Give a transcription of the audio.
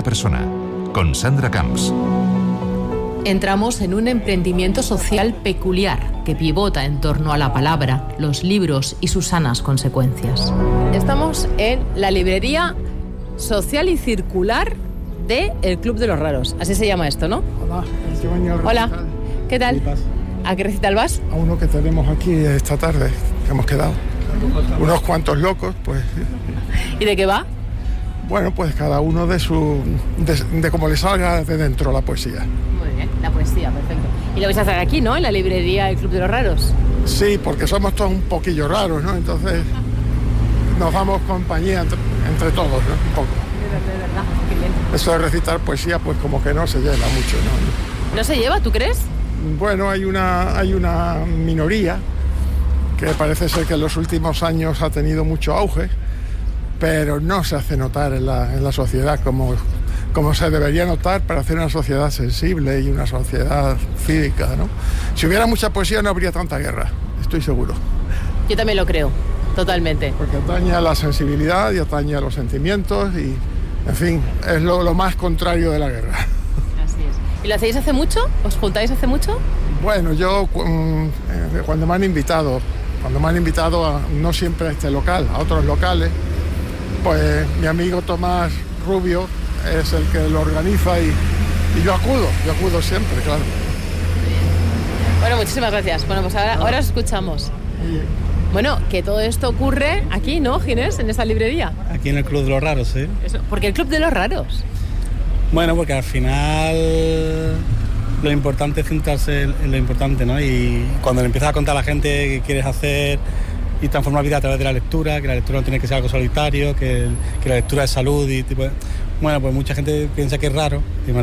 persona, con Sandra Camps. Entramos en un emprendimiento social peculiar que pivota en torno a la palabra, los libros y sus sanas consecuencias. Estamos en la librería social y circular de El Club de los Raros. Así se llama esto, ¿no? Hola, ¿qué tal? ¿A qué recital vas? A uno que tenemos aquí esta tarde, que hemos quedado. Unos cuantos locos, pues. ¿Y de qué va? Bueno, pues cada uno de cómo le salga de dentro la poesía. Muy bien, la poesía, perfecto. Y lo vais a hacer aquí, ¿no? En la librería El Club de los Raros. Sí, porque somos todos un poquillo raros, ¿no? Entonces nos damos compañía entre todos, ¿no? Un poco. De verdad, qué bien. Eso de recitar poesía, pues como que no se lleva mucho, ¿no? ¿No se lleva, tú crees? Bueno, hay una minoría que parece ser que en los últimos años ha tenido mucho auge, pero no se hace notar en la sociedad como se debería notar para hacer una sociedad sensible y una sociedad cívica, ¿no? Si hubiera mucha poesía no habría tanta guerra, estoy seguro. Yo también lo creo, totalmente. Porque atañe a la sensibilidad y atañe a los sentimientos y, en fin, es lo más contrario de la guerra. Así es. ¿Y lo hacéis hace mucho? ¿Os juntáis hace mucho? Bueno, yo cuando me han invitado no siempre a este local, a otros locales, pues mi amigo Tomás Rubio es el que lo organiza y yo acudo siempre, claro. Bueno, muchísimas gracias. Bueno, pues ahora os escuchamos. Bueno, que todo esto ocurre aquí, ¿no, Ginés? En esta librería. Aquí en el Club de los Raros, sí. ¿Por qué el Club de los Raros? Bueno, porque al final lo importante es centrarse en lo importante, ¿no? Y cuando le empiezas a contar a la gente qué quieres hacer y transformar la vida a través de la lectura, que la lectura no tiene que ser algo solitario, que la lectura es salud y tipo... Bueno, pues mucha gente piensa que es raro.